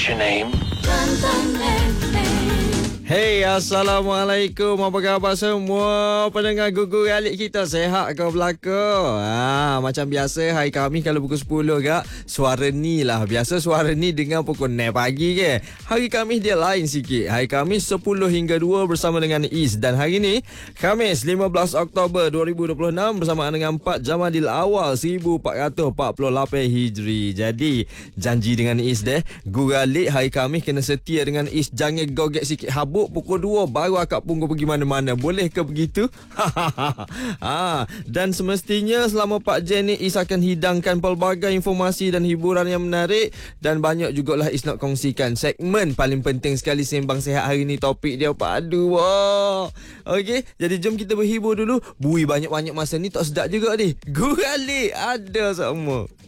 What's your name? Hey, Assalamualaikum. Apa khabar semua pendengar Gugu Alik kita? Sehat ke belaka? Macam biasa hari Khamis kalau pukul 10 kak, suara ni lah. Biasa suara ni dengar pukul 9 pagi ke. Hari Khamis dia lain sikit. Hari Khamis 10 hingga 2 bersama dengan Is. Dan hari ni Khamis 15 Oktober 2026 bersamaan dengan 4 Jamadil Awal 1448 Hijri. Jadi janji dengan Is deh, Gugu Alik hari Khamis kena setia dengan Is. Jangan goget sikit habuk pukul 2 baru akak punggu pergi mana-mana. Boleh ke begitu? Dan semestinya selama 4 Jan ni Is akan hidangkan pelbagai informasi dan hiburan yang menarik. Dan banyak jugalah Is nak kongsikan segmen paling penting sekali Sembang Sihat hari ni. Topik dia padu. Okey, jadi jom kita berhibur dulu. Bui banyak-banyak masa ni tak sedap juga ni. Gugu Alik ada semua.